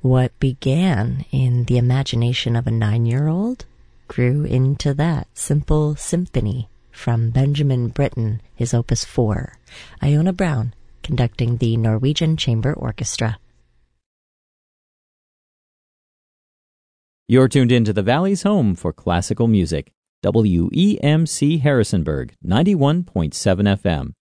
What began in the imagination of a 9-year-old grew into that simple symphony from Benjamin Britten, his Opus 4, Iona Brown conducting the Norwegian Chamber Orchestra. You're tuned in to the Valley's home for classical music, WEMC Harrisonburg, 91.7 FM.